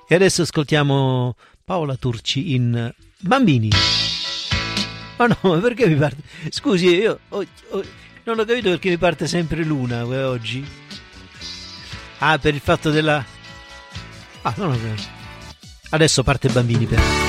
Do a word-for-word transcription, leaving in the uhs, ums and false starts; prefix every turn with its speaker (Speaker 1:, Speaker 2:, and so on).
Speaker 1: E adesso ascoltiamo Paola Turci in Bambini. Ma no, ma perché mi parte? Scusi, io ho, ho, non ho capito perché mi parte sempre l'una oggi. Ah, per il fatto della... Ah, no, no, adesso parte Bambini per...